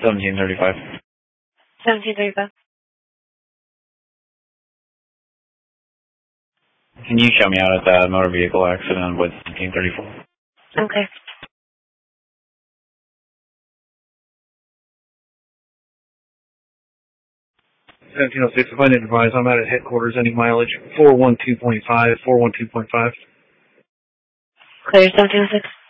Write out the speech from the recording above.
1735. 1735. Can you show me out at that motor vehicle accident with 1734? Okay. 1706, if I need advise, I'm out at headquarters, any mileage, 412.5, 412.5. Clear, 1706.